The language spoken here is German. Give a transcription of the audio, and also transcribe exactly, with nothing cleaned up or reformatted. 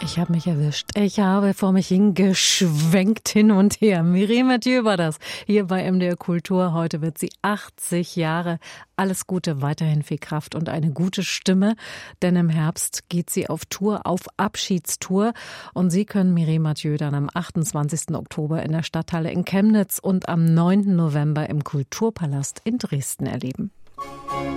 Ich habe mich erwischt. Ich habe vor mich hingeschwenkt hin und her. Mireille Mathieu war das hier bei M D R Kultur. Heute wird sie achtzig Jahre. Alles Gute, weiterhin viel Kraft und eine gute Stimme. Denn im Herbst geht sie auf Tour, auf Abschiedstour. Und Sie können Mireille Mathieu dann am achtundzwanzigsten Oktober in der Stadthalle in Chemnitz und am neunten November im Kulturpalast in Dresden erleben.